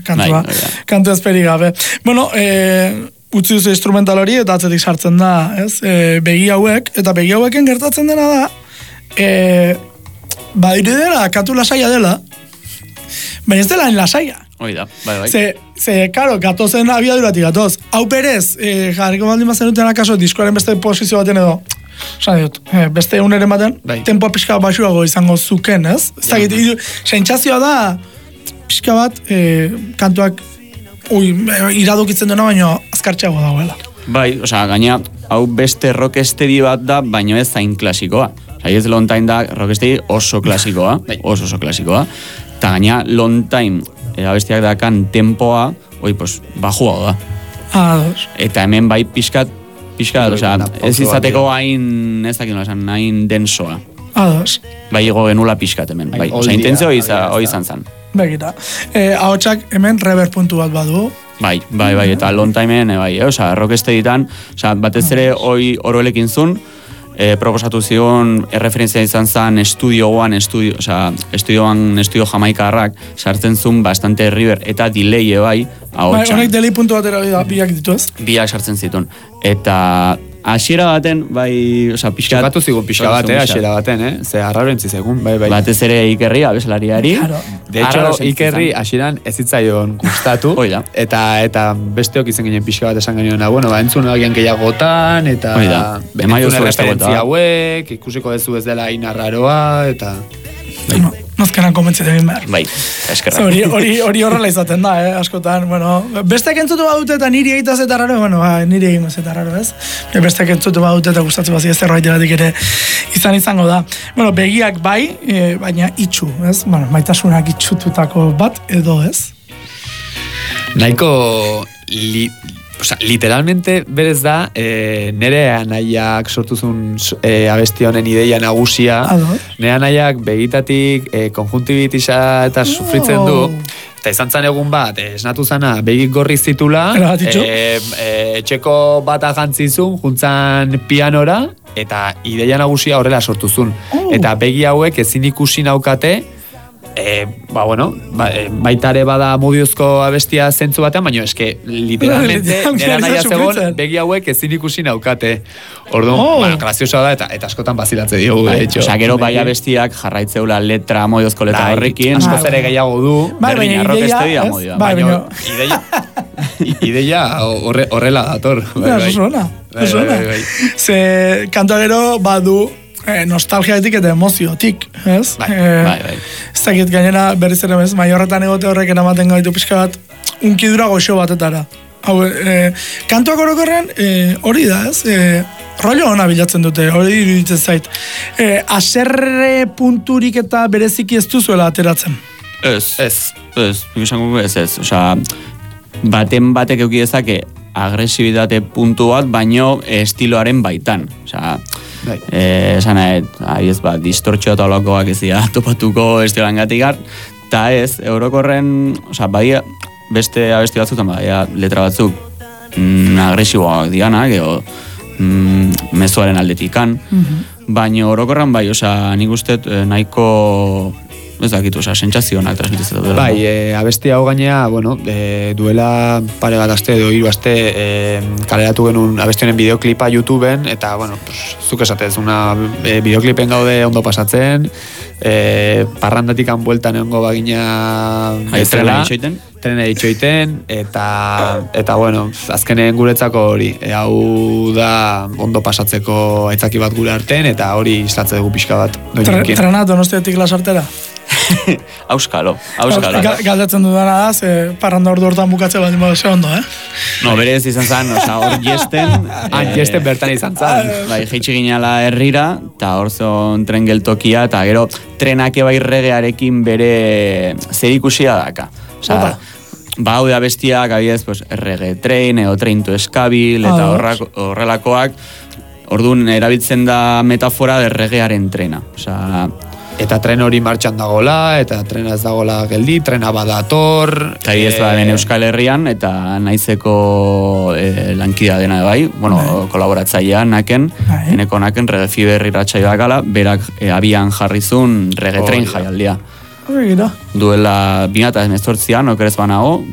kantua. Kantu ezperi gabe. Bueno, utzi duzu instrumental hori eta atzetik sartzen da, ez? Begi hauek, eta begi haueken gertatzen dena da, badiri dela, kantu lasaia dela, baina ez dela en lasaia. Oida, bai. Karo, gatozen abiaduratik gatoz. Hau perez, jarriko baldin bazen duten akaso, diskoaren beste posizio baten edo, beste uneren baten, tempoa pixka basuago izango zuken, ez? Sentsazioa da, pixka bat, kantuak iradokitzen dena, baina azkartxeago dagoela. Bai, gaina, hau beste rockestedi bat da, baina ez zain klasikoa. Ez Long Time da rockestedi oso klasikoa, oso klasikoa. Eta gaina Long Time, abestiak dakan tempoa, bajua da. Eta hemen bai pixkat, ez izateko hain, ez dakit hain densoa. Bai, ego genula pixkat hemen, bai. Intentzio hoi izan zen. Begira. Ahotsak hemen reverb puntu bat badu. Bai, eta Long Timeen, rockesteditan, batez ere oroelekin zun, proposatu zion, referentzia izan zen estudioan jamaikarrak, sartzen zuen bastante river eta delay bai, ahotsan. Honek delay puntu batera biak ditu ez? Biak sartzen zituen. Eta hasiera baten, pixka... Txokatu zigun pixka baten, hasiera baten, ze harraro entzizegun, bai. Batez ere Ikerri, abeslariari. De hecho, Ikerri hasieran ez zitzaion gustatu, eta besteok izen ginen pixka bat esan genioena, entzun agian gehiagotan, eta entzun referentzia hauek, ikusiko dezu ez dela inarraroa, eta... Nozkenan komentzete egin behar. Bai, eskerrak. Hori horrela izaten da, askotan. Bestek entzutu badute eta niri egitaz eta raro, niri egin ez eta raro, ez? Bestek entzutu badute eta gustatzen bazi ez zerbait eratik ere izango da. Begiak bai, baina itxu, ez? Maitasunak itxututako bat edo, ez? Nahiko... literalmente berez da nere anaiak sortuzun abesti honen ideia nagusia, nere anaiak begitatik konjuntibitisa eta sufritzen du, eta izan zan egun bat esnatu zana begik gorri zitula, etxeko bat agantzizun juntzan pianora, eta ideia nagusia horrela sortuzun, eta begi hauek ezin ikusi naukate, baitare bada mudiozko abestia zentzu batean, baina eske literalmente nera naia zegoen begi hauek ezin ikusi naukate. Orduan, graziosoa da eta askotan bazilatze diogu, de hecho. Gero bai abestiak jarraitzeula letra, mudiozko letra horrekin. Asko zere gehiago du. Berdina, rockestedia modioa. Baina ideia horrela dator. Ze kantua gero badu nostalgiatik eta emoziotik, ez? Bai. Ez dakit gainera berriz ere bez, Maiorretan egote horrek eramaten gaitu pixka bat, unkidura goxo batetara. Kantuak orokorrean hori da, ez? Rollo ona bilatzen dute, hori iruditzen zait. Aserre punturik eta bereziki ez duzuela ateratzen. Ez. Esango ez. Baten batek euki dezake agresibitate puntu bat, baino estiloaren baitan. Esan ez bat, distortxo eta olakoak ez dira topatuko estiloan gatikar, eta ez, eurokorren, badia, beste abesti batzutan, badia, letra batzuk agresiboak dianak, mezuaren aldetikan, baina orokorran bai, nik usteet nahiko... Ez dakitu, sentsazionak transmititzen dut. Bai, abesti hau gainea, duela pare bat aste edo 3 aste kaleratu genuen abesti honen bideoklipa YouTubeen, eta, zuk esatez, bideoklipen gaude ondo pasatzen, parrandatik bueltan egongo bagina trena itxoiten, eta azkenen guretzako hori, hau da ondo pasatzeko aitzaki bat gure artean, eta hori islatze dugu pixka bat. Trena Donostiatik lasartera? Auskalo. Galdetzen dudana da, ze parranda ordu hortan bukatze bat dimo ze ondo, berez izan zan, hor jesten... jesten bertan izan zan. Jeitsi ginala herrira, eta hor zon tren geltokia, eta gero trenak ebai regearekin bere zerikusia daka. Hau da bestiak, abidez, errege train, edo train to eskabil, eta horrelakoak, orduan erabiltzen da metafora erregearen trena. Eta tren hori martxan dagola, eta trena ez dagola geldi, trena badator... Eta ez ben Euskal Herrian, eta naizeko lankida dena bai, kolaboratzailea naken, eneko naken, rege fiberri ratxai bakala, berak abian jarrizun rege train jaialdia. Duela 2018an, okerez banago,